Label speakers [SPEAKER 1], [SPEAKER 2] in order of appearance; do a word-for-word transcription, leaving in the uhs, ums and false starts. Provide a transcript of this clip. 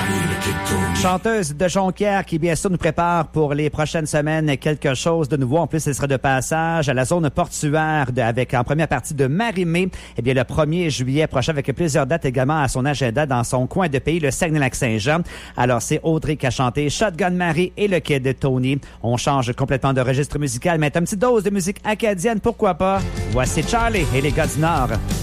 [SPEAKER 1] Chanteuse de Jonquière qui, bien sûr, nous prépare pour les prochaines semaines quelque chose de nouveau. En plus, elle sera de passage à la zone portuaire de, avec en première partie de Marie-Mé. Eh bien, le premier juillet prochain, avec plusieurs dates également à son agenda dans son coin de pays, le Saguenay-Lac-Saint-Jean. Alors, c'est Audrey qui a chanté Shotgun Marie et le Quai de Tony. On change complètement de registre musical, mais une petite dose de musique acadienne, pourquoi pas? Voici Charlie et les gars du Nord.